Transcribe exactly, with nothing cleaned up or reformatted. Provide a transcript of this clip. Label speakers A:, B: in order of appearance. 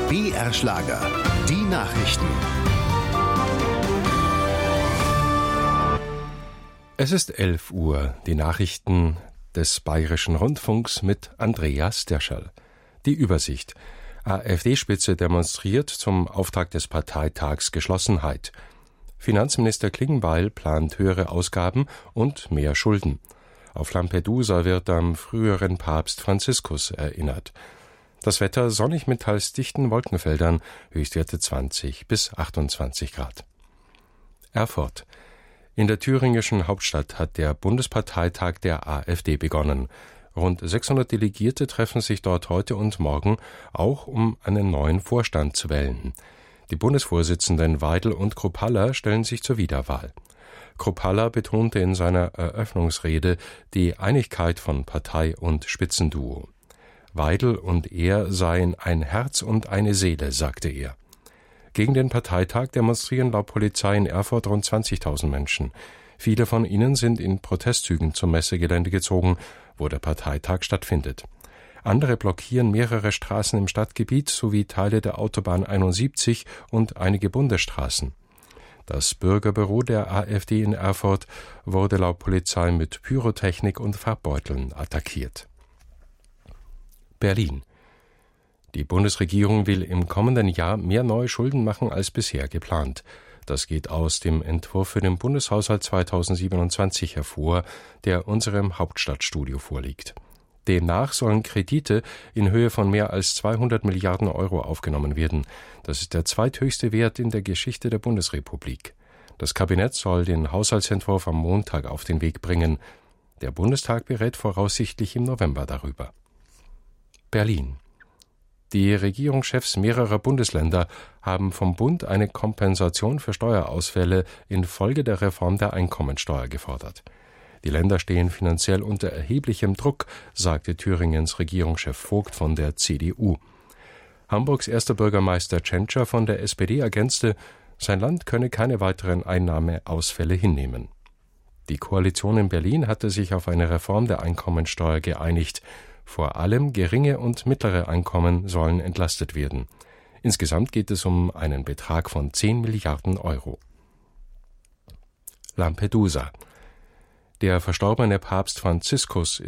A: B R Schlager, die Nachrichten.
B: Es ist elf Uhr, die Nachrichten des Bayerischen Rundfunks mit Andreas Derscherl. Die Übersicht. AfD-Spitze demonstriert zum Auftakt des Parteitags Geschlossenheit. Finanzminister Klingbeil plant höhere Ausgaben und mehr Schulden. Auf Lampedusa wird am früheren Papst Franziskus erinnert. Das Wetter sonnig mit teils dichten Wolkenfeldern, Höchstwerte zwanzig bis achtundzwanzig Grad. Erfurt. In der thüringischen Hauptstadt hat der Bundesparteitag der AfD begonnen. Rund sechshundert Delegierte treffen sich dort heute und morgen, auch um einen neuen Vorstand zu wählen. Die Bundesvorsitzenden Weidel und Kruppalla stellen sich zur Wiederwahl. Kruppalla betonte in seiner Eröffnungsrede die Einigkeit von Partei und Spitzenduo. Weidel und er seien ein Herz und eine Seele, sagte er. Gegen den Parteitag demonstrieren laut Polizei in Erfurt rund zwanzigtausend Menschen. Viele von ihnen sind in Protestzügen zum Messegelände gezogen, wo der Parteitag stattfindet. Andere blockieren mehrere Straßen im Stadtgebiet sowie Teile der Autobahn einundsiebzig und einige Bundesstraßen. Das Bürgerbüro der AfD in Erfurt wurde laut Polizei mit Pyrotechnik und Farbbeuteln attackiert. Berlin. Die Bundesregierung will im kommenden Jahr mehr neue Schulden machen als bisher geplant. Das geht aus dem Entwurf für den Bundeshaushalt zweitausendsiebenundzwanzig hervor, der unserem Hauptstadtstudio vorliegt. Demnach sollen Kredite in Höhe von mehr als zweihundert Milliarden Euro aufgenommen werden. Das ist der zweithöchste Wert in der Geschichte der Bundesrepublik. Das Kabinett soll den Haushaltsentwurf am Montag auf den Weg bringen. Der Bundestag berät voraussichtlich im November darüber. Berlin. Die Regierungschefs mehrerer Bundesländer haben vom Bund eine Kompensation für Steuerausfälle infolge der Reform der Einkommensteuer gefordert. Die Länder stehen finanziell unter erheblichem Druck, sagte Thüringens Regierungschef Vogt von der C D U. Hamburgs erster Bürgermeister Tschentscher von der S P D ergänzte, sein Land könne keine weiteren Einnahmeausfälle hinnehmen. Die Koalition in Berlin hatte sich auf eine Reform der Einkommensteuer geeinigt. Vor allem geringe und mittlere Einkommen sollen entlastet werden. Insgesamt geht es um einen Betrag von zehn Milliarden Euro. Lampedusa. Der verstorbene Papst Franziskus